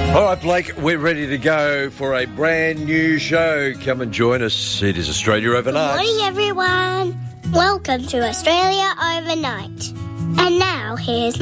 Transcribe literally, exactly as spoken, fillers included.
All right, Blake, we're ready to go for a brand new show. Come and join us. It is Australia Overnight. Good morning, everyone. Welcome to Australia Overnight. And now, here's